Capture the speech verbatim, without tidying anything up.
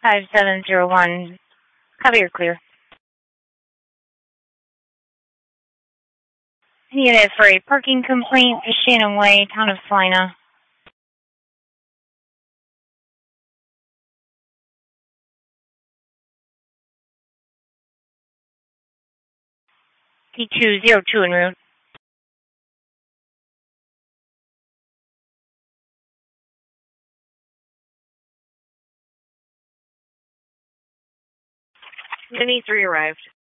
five seven zero one. Copy, you're clear. Unit for a parking complaint, Shannon Way, town of Salina. T two zero two en route. N E three arrived.